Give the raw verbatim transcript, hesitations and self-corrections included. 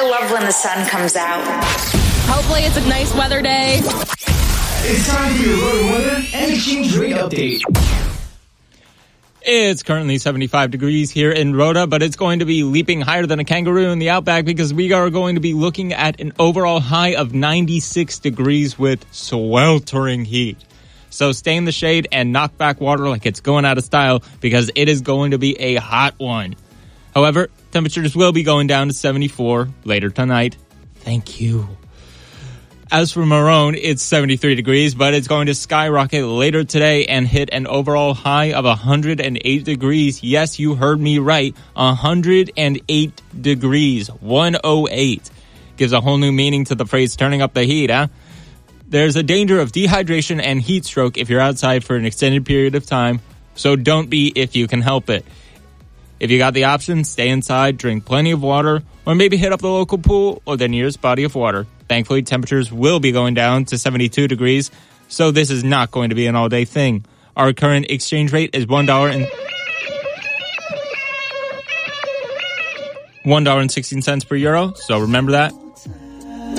I love when the sun comes out. Hopefully it's a nice weather day. It's time for your Roto weather and exchange rate update. It's currently seventy-five degrees here in Rota, but it's going to be leaping higher than a kangaroo in the outback because we are going to be looking at an overall high of ninety-six degrees with sweltering heat. So stay in the shade and knock back water like it's going out of style because it is going to be a hot one. However, temperatures will be going down to seventy-four later tonight. Thank you. As for Marone, it's seventy-three degrees, but it's going to skyrocket later today and hit an overall high of one hundred eight degrees. Yes, you heard me right. one hundred eight degrees. one oh eight. Gives a whole new meaning to the phrase turning up the heat, huh? There's a danger of dehydration and heat stroke if you're outside for an extended period of time, so don't be if you can help it. If you got the option, stay inside, drink plenty of water, or maybe hit up the local pool or the nearest body of water. Thankfully, temperatures will be going down to seventy-two degrees, so this is not going to be an all-day thing. Our current exchange rate is one dollar and one dollar and sixteen cents per euro, so remember that.